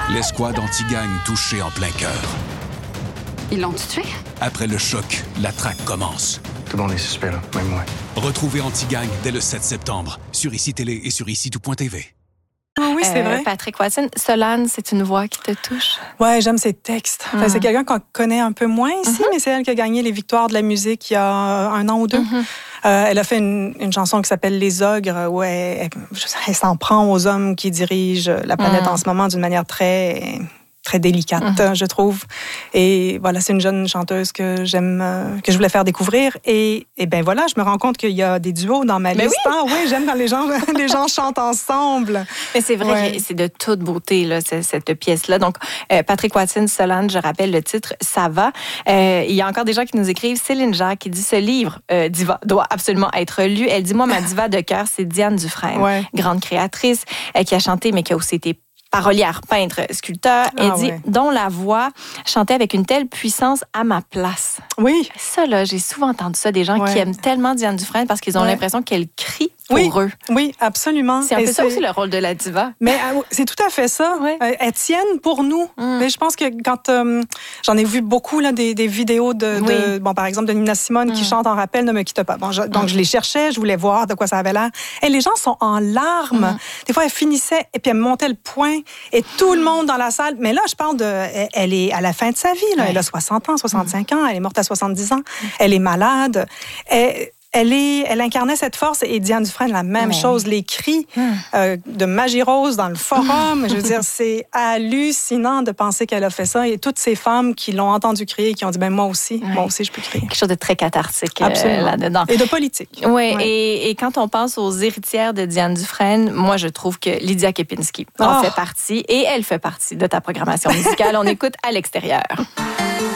L'escouade anti-gang touchée en plein cœur. Ils l'ont tué? Après le choc, la traque commence. Tout le monde est suspect, là, même moi. Retrouvez Anti-Gang dès le 7 septembre sur ICI Télé et sur ICI-tout.tv. Ah oui, c'est vrai. Patrick Watson, Solane, c'est une voix qui te touche. Ouais, j'aime ses textes. Enfin, c'est quelqu'un qu'on connaît un peu moins ici, mais c'est elle qui a gagné les victoires de la musique il y a 1 an ou 2. Elle a fait une chanson qui s'appelle Les Ogres, où elle s'en prend aux hommes qui dirigent la planète en ce moment d'une manière très délicate, je trouve. Et voilà, c'est une jeune chanteuse que j'aime, que je voulais faire découvrir. Et ben voilà, je me rends compte qu'il y a des duos dans ma liste. Oui. Ah oui, j'aime quand les gens chantent ensemble. Mais c'est vrai que c'est de toute beauté, là, cette pièce-là. Donc, Patrick Watson, Solane, je rappelle le titre, Ça va. Il y a encore des gens qui nous écrivent. Céline Jacques qui dit, ce livre, Diva, doit absolument être lu. Elle dit, moi, ma diva de cœur, c'est Diane Dufresne, grande créatrice, qui a chanté, mais qui a aussi été parolière, peintre, sculpteur, et dit dont la voix chantait avec une telle puissance à ma place. Oui. Ça, là, j'ai souvent entendu ça, des gens qui aiment tellement Diane Dufresne parce qu'ils ont l'impression qu'elle crie pour eux. Oui, absolument. C'est un peu ça aussi le rôle de la diva. Mais c'est tout à fait ça. Elles tiennent pour nous. Mais je pense que quand j'en ai vu beaucoup là, des vidéos bon, par exemple de Nina Simone qui chante en rappel Ne me quitte pas. Bon, donc je les cherchais, je voulais voir de quoi ça avait l'air. Et les gens sont en larmes. Des fois, elles finissaient et puis elles montaient le point et tout le monde dans la salle. Mais là, je parle elle est à la fin de sa vie. Là. Elle a 60 ans, 65 ans. Elle est morte à 70 ans. Elle est malade. Elle incarnait cette force et Diane Dufresne, la même chose. Les cris de Magie Rose dans le forum, je veux dire, c'est hallucinant de penser qu'elle a fait ça. Et toutes ces femmes qui l'ont entendu crier et qui ont dit, moi aussi, je peux crier. Quelque chose de très cathartique là-dedans. Et de politique. Oui, et quand on pense aux héritières de Diane Dufresne, moi, je trouve que Lydia Kepinski en fait partie et elle fait partie de ta programmation musicale. On écoute À l'extérieur.